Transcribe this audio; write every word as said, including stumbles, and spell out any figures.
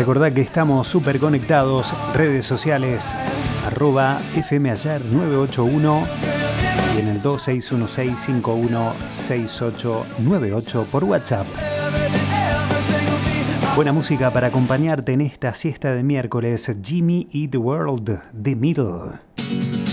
Recordá que estamos súper conectados, redes sociales, arroba F M Ayer nueve ocho uno y en el dos seis uno seis cinco uno seis ocho nueve ocho por WhatsApp. Buena música para acompañarte en esta siesta de miércoles. Jimmy Eat World, The Middle.